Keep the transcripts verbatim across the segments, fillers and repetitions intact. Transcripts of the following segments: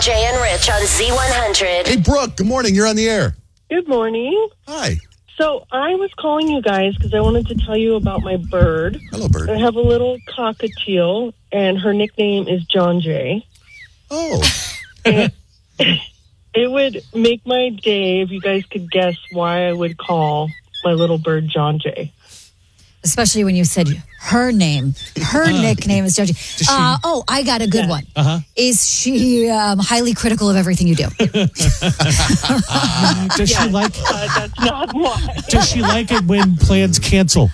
Jay and Rich on Z one hundred. Hey, Brooke, good morning. You're on the air. Good morning. Hi. So I was calling you guys because I wanted to tell you about my bird. Hello, bird. I have a little cockatiel, and her nickname is John Jay. Oh. And it would make my day if you guys could guess why I would call my little bird John Jay. Especially when you said her name. Her nickname is John Jay. Uh, oh, I got a good Yeah. one. Uh-huh. Is she um, highly critical of everything you do? Does she like Uh, that's not why. does she like it when plans cancel?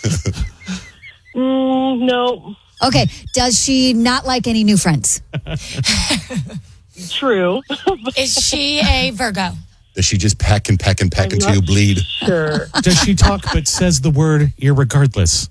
Mm, no, Okay. Does she not like any new friends? true. Is she a Virgo? Does she just peck and peck and peck I'm until you not bleed? Sure. Does she talk but says the word irregardless?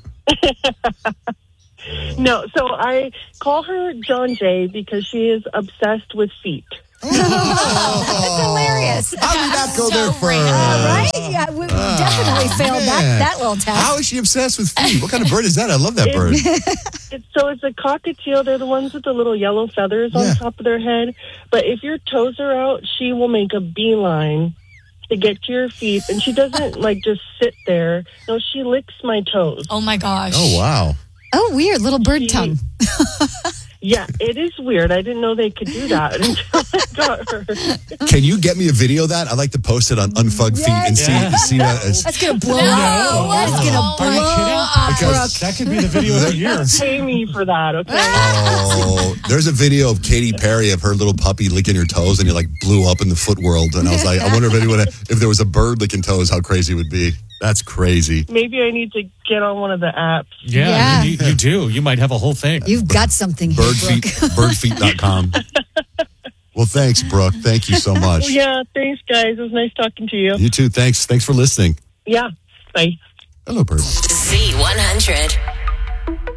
No, so I call her John Jay because she is obsessed with feet. That's hilarious. How did that go So there first? random. Right? Yeah, we definitely failed that, Man. that little test. How is she obsessed with feet? What kind of bird is that? I love that bird. It's, so it's a cockatiel. They're the ones with the little yellow feathers Yeah. on top of their head. But if your toes are out, she will make a beeline to get to your feet. And she doesn't like just sit there. No, she licks my toes. Oh my gosh. Oh, wow. Oh, weird. Little bird She- tongue. Yeah, it is weird. I didn't know they could do that until I got her. Can you get me a video of that? I'd like to post it on Unfug Feet and see, Yeah. see that as... That's going to blow No. up. That's going to Are blow you kidding? up, Because- Brooke. That could be the video of the year. Pay me for that, okay? Oh, there's a video of Katy Perry of her little puppy licking her toes, and it like blew up in the foot world. And I was like, I wonder if anyone, if there was a bird licking toes, how crazy it would be. That's crazy. Maybe I need to get on one of the apps. Yeah, Yeah. You, you do. You might have a whole thing. You've got something here, Birdfeet, Brooke. birdfeet dot com. Well, thanks, Brooke. Thank you so much. Well, yeah, thanks, guys. It was nice talking to you. You too. Thanks. Thanks for listening. Yeah, bye. Hello, bird. Z one hundred.